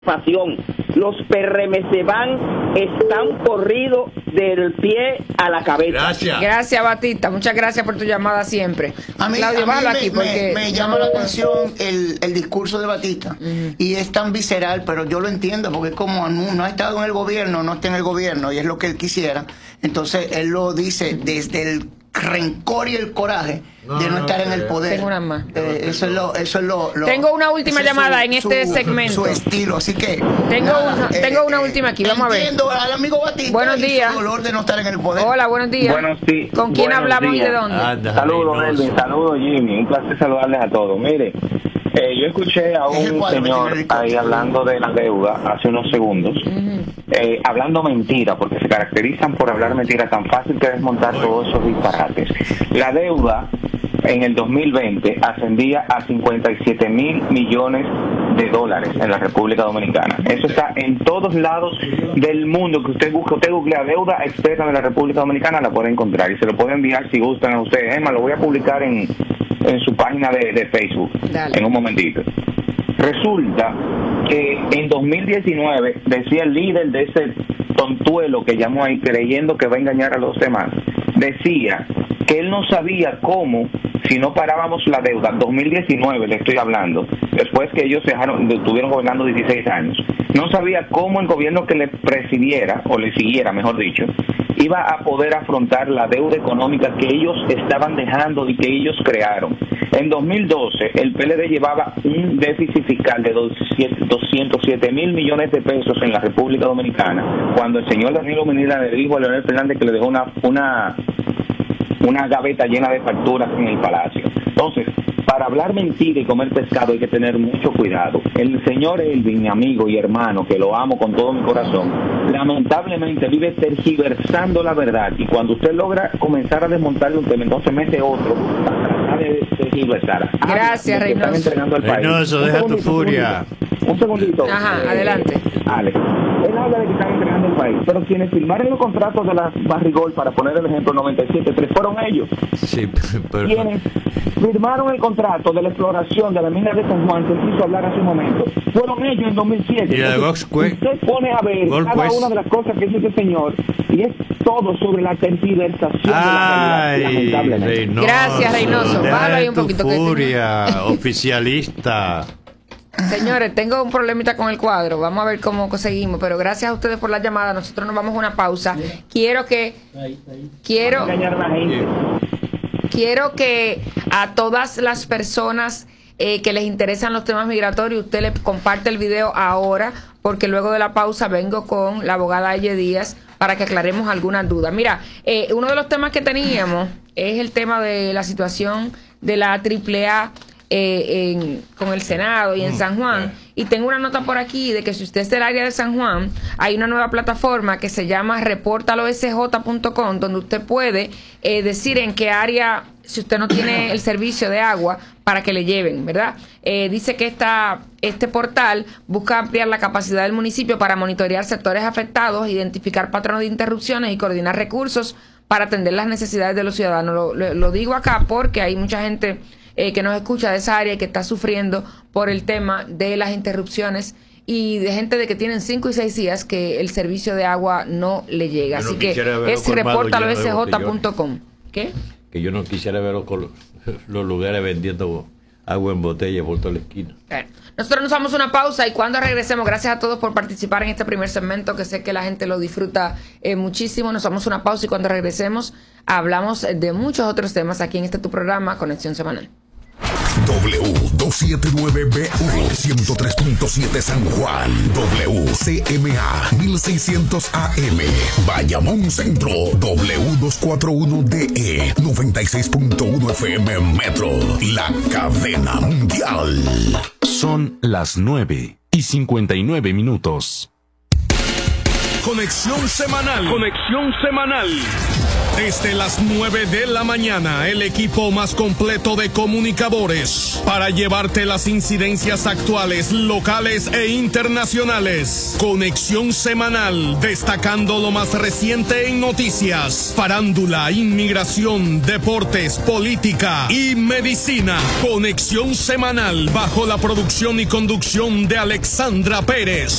pasión. Los PRM se están corridos del pie a la cabeza. Gracias, Batista. Muchas gracias por tu llamada siempre. Claudio, bájalo aquí porque me llama la atención el discurso de Batista. Y es tan visceral, pero yo lo entiendo porque como no ha estado en el gobierno, no está en el gobierno y es lo que él quisiera. Entonces él lo dice desde el rencor y el coraje de no estar en el poder. Tengo una más. Eso es lo tengo una última llamada en este segmento. Su estilo, así que tengo una última aquí, vamos a ver. Entiendo al amigo Batista. Buenos días. Su dolor de no estar en el poder. Hola, buenos días. ¿Con quién hablamos y de dónde? Saludos, Elvin. Saludos, Jimmy. Un placer saludarles a todos. Mire, yo escuché a un señor ahí hablando de la deuda hace unos segundos, hablando mentira, porque se caracterizan por hablar mentira tan fácil que desmontar todos esos disparates. La deuda en el 2020 ascendía a 57.000 millones de dólares en la República Dominicana. Eso está en todos lados del mundo que usted busque. Usted googlea deuda externa de la República Dominicana, la puede encontrar y se lo puede enviar si gustan a ustedes. Es más, lo voy a publicar en su página de Facebook. Dale. En un momentito. Resulta que en 2019 decía el líder de ese tontuelo que llamó ahí creyendo que va a engañar a los demás, decía que él no sabía cómo, si no parábamos la deuda, 2019 le estoy hablando, después que ellos estuvieron gobernando 16 años, no sabía cómo el gobierno que le presidiera, o le siguiera, mejor dicho, iba a poder afrontar la deuda económica que ellos estaban dejando y que ellos crearon. En 2012, el PLD llevaba un déficit fiscal de 207.000 millones de pesos en la República Dominicana, cuando el señor Danilo Medina le dijo a Leonel Fernández que le dejó una gaveta llena de facturas en el Palacio. Entonces, para hablar mentira y comer pescado hay que tener mucho cuidado. El señor Elvin, mi amigo y hermano, que lo amo con todo mi corazón, lamentablemente vive tergiversando la verdad, y cuando usted logra comenzar a desmontarle un tema, entonces mete otro para tratar de tergiversar. Gracias, Reynoso. Reynoso, deja tu furia. Un segundito. Ajá, adelante. Alex, él habla de que están entregando el país, pero quienes firmaron los contratos de la Barrigol, para poner el ejemplo, 97.3, fueron ellos. Sí, pero Quienes firmaron el contrato de la exploración de la mina de San Juan, que quiso hablar hace un momento, fueron ellos en 2007. Y la de Goldquist, usted pone a ver cada una de las cosas que dice ese señor, y es todo sobre la tergiversación de la realidad, lamentablemente. Reynoso, gracias, Reynoso. Bájalo ahí un poquito. Furia, oficialista. Señores, tengo un problemita con el cuadro. Vamos a ver cómo seguimos. Pero gracias a ustedes por la llamada. Nosotros nos vamos a una pausa. Quiero que a todas las personas que les interesan los temas migratorios, usted le comparte el video ahora, porque luego de la pausa vengo con la abogada Aye Díaz para que aclaremos algunas dudas. Mira, uno de los temas que teníamos es el tema de la situación de la AAA con el Senado y en San Juan, y tengo una nota por aquí de que si usted es del área de San Juan, hay una nueva plataforma que se llama reportalosj.com, donde usted puede decir en qué área, si usted no tiene el servicio de agua, para que le lleven, ¿verdad? Dice que este portal busca ampliar la capacidad del municipio para monitorear sectores afectados, identificar patrones de interrupciones y coordinar recursos para atender las necesidades de los ciudadanos. Lo digo acá porque hay mucha gente que nos escucha de esa área y que está sufriendo por el tema de las interrupciones, y de gente de que tienen 5 y 6 días que el servicio de agua no le llega. Así que es reportalosj.com. ¿Qué? Que yo no quisiera ver los lugares vendiendo agua en botella por toda la esquina. Nosotros nos damos una pausa, y cuando regresemos, gracias a todos por participar en este primer segmento, que sé que la gente lo disfruta muchísimo. Nos damos una pausa y cuando regresemos hablamos de muchos otros temas aquí en tu programa, Conexión Semanal. W279BU 103.7 San Juan, WCMA 1600 AM Bayamón Centro, W241DE 96.1 FM Metro, la cadena mundial. Son las 9:59. Conexión Semanal. Conexión Semanal. Desde las 9 de la mañana, el equipo más completo de comunicadores para llevarte las incidencias actuales, locales e internacionales. Conexión Semanal, destacando lo más reciente en noticias, farándula, inmigración, deportes, política y medicina. Conexión Semanal, bajo la producción y conducción de Alexandra Pérez.